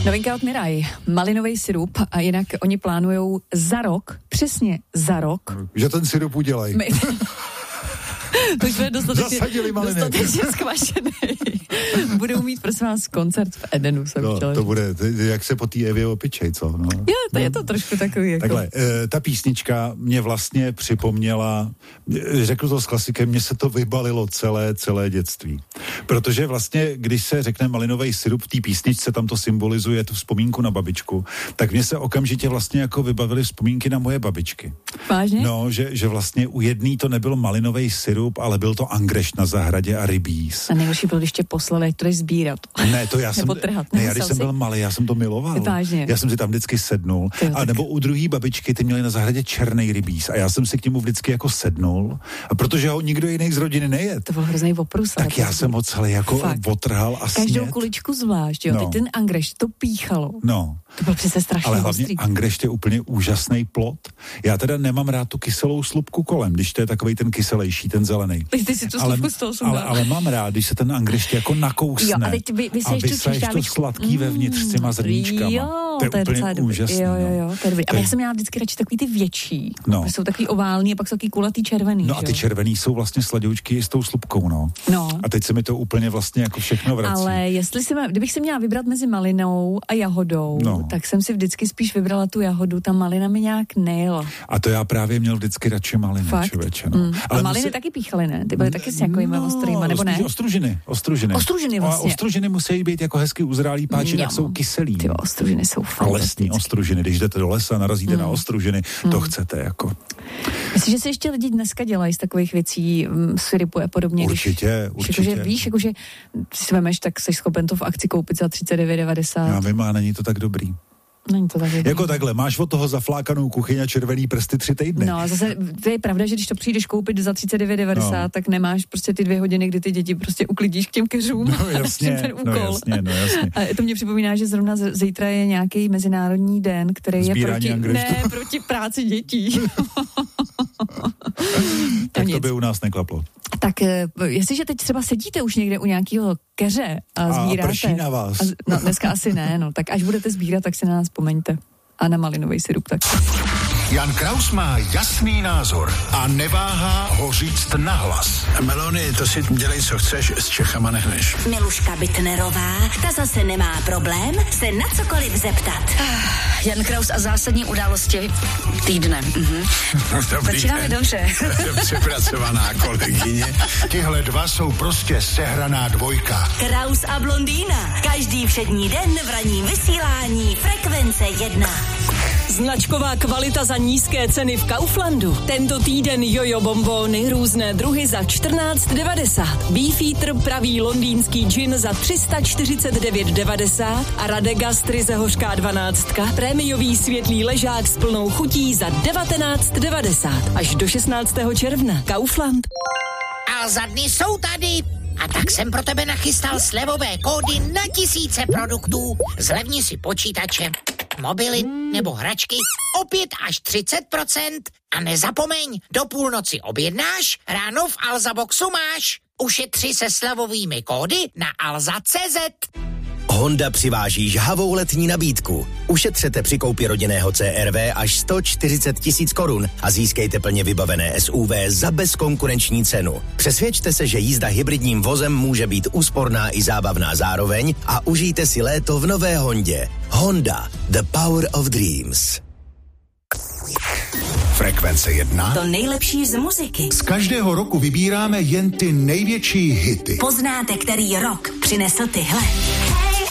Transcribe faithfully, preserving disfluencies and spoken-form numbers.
Novinka od Mirai, malinový sirup a jinak oni plánujou za rok, přesně za rok. Že ten sirup udělají. My... To jsme dostatečně, dostatečně zkvašený. Budou mít, prosím vás, koncert v Edenu. Jsem no, chtěla. To bude, jak se po té Evě opičej, co? No. Jo, to je to trošku takový. Jako... Takhle, e, ta písnička mě vlastně připomněla, řekl to s klasikem, mně se to vybalilo celé, celé dětství. Protože vlastně, když se řekne malinový sirup v té písničce, tam to symbolizuje tu vzpomínku na babičku, tak mně se okamžitě vlastně jako vybavily vzpomínky na moje babičky. Vážně? No, že, že vlastně u jedný to nebyl malinový sirup, ale byl to angrešt na zahradě a rybíz. A nejhorší byl, když tě poslali, jak to jdeš sbírat. Ne, to já jsem, trhat, ne, já když jsem byl malý, já jsem to miloval. Vážně. Já jsem si tam vždycky sednul. Jo, a nebo u druhý babičky, ty měli na zahradě černý rybíz a já jsem si k němu vždycky jako sednul. A protože ho nikdo jiný z rodiny nejet. To byl hrozný oprus. Tak já jsem ho celý jako Fakt. otrhal a sněd. Každou kuličku zvlášť, jo. No. Teď ten angrešt to píchalo. No. To bylo přece strašně Ale hlavně ostrý. angrešt je úplně úžasný plod. Já teda nemám rád tu kyselou slupku kolem, když to je takovej ten kyselejší, ten zelený. Teď ty si tu ale, slupku z toho ale, ale mám rád, když se ten angrešt jako nakousne. Jo, a teď vy, vy a vysaješ to sladký mm, vevnitř s těma zrníčkama. Jo, to je, to je úplně úžasný. Jo, jo, jo. No. Ale já jsem měla vždycky radši takový ty větší. No. Jsou takový ovální a pak jsou takový kulatý červený. No a ty červený jsou vlastně sladoučky s tou slupkou, no. no. A teď se mi to úplně vlastně jako všechno vrací. Ale jestli si, kdybych si měla vybrat mezi malinou a jahodou, no. tak jsem si vždycky spíš vybrala tu jahodu. Ta malina mi nějak nejela. A to já právě měl vždycky radši maliny, člověče. No. Mm. Ale a maliny musí... taky píchaly, ne? Ty byly taky s nějakými no, ostrýma, nebo ne? Ostružiny, ostružiny. Ostružiny vlastně. A ostružiny musí být jako hezky uzrálý páči, tak jsou kyselý. Ty ostružiny jsou fantastické. Lesní ostružiny, když jdete do lesa, narazíte mm. na ostružiny, mm. to chcete jako. Myslím, že se ještě lidi dneska dělají z takových věcí, um, syrupu a podobně. Určitě, když, určitě. Jakože víš, jakože si vemeš, tak jsi schopen to v akci koupit za třicet devět devadesát. Já vím, a není to tak dobrý. Není to tak dobrý. Jako takhle, máš od toho zaflákanou kuchyň a červený prsty tři týdny. No, zase to je pravda, že když to přijdeš koupit za třicet devět devadesát, no. tak nemáš prostě ty dvě hodiny, kdy ty děti prostě uklidíš k těm keřům. No jasně, ten úkol. no jasně, no jasně. A to mě připomíná, že zrovna zítra je nějaký mezinárodní den, který Zbírání je proti, ne, proti práci dětí. Tak to by u nás neklaplo. Tak jestliže teď třeba sedíte už někde u nějakého keře a sbíráte. A prší na vás. A, no, dneska asi ne, no. Tak až budete sbírat, tak si na nás vzpomeňte. A na malinový sirup tak. Jan Kraus má jasný názor a neváhá ho říct nahlas. Melony, to si dělej, co chceš, s Čechama nehneš. Miluška Bitnerová, ta zase nemá problém se na cokoliv zeptat. Jan Kraus a zásadní události týdne. Mhm. Začínáme dobře. Přepracovaná kolegyně. Tihle dva jsou prostě sehraná dvojka. Kraus a blondýna. Každý všední den v ranním vysílání Frekvence jedna. Značková kvalita za nízké ceny v Kauflandu. Tento týden jojo bombóny, různé druhy za čtrnáct devadesát. Beefeater pravý londýnský gin za tři sta čtyřicet devět devadesát a Radegast ryze hořká dvanáctka. Prémiový světlý ležák s plnou chutí za devatenáct devadesát. Až do šestnáctého června. Kaufland. A za dny jsou tady. A tak jsem pro tebe nachystal slevové kódy na tisíce produktů. Zlevni si počítače, mobily nebo hračky o pět až třicet procent. A nezapomeň, do půlnoci objednáš, ráno v Alza Boxu máš. Ušetři se slevovými kódy na alza tečka cé zet. Honda přiváží žhavou letní nabídku. Ušetřete při koupi rodinného C R V až sto čtyřicet tisíc korun a získejte plně vybavené S U V za bezkonkurenční cenu. Přesvědčte se, že jízda hybridním vozem může být úsporná i zábavná zároveň a užijte si léto v nové Hondě. Honda, the power of dreams. Frekvence jedna. To nejlepší z muziky. Z každého roku vybíráme jen ty největší hity. Poznáte, který rok přinesl tyhle?